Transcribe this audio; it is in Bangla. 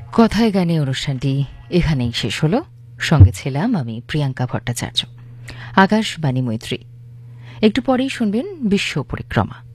কথায় গানে অনুষ্ঠানটি এখানেই শেষ হলো। সঙ্গে ছিলাম আমি প্রিয়াঙ্কা ভট্টাচার্য। আকাশবাণী মৈত্রী। একটু পরেই শুনবেন বিশ্ব পরিক্রমা।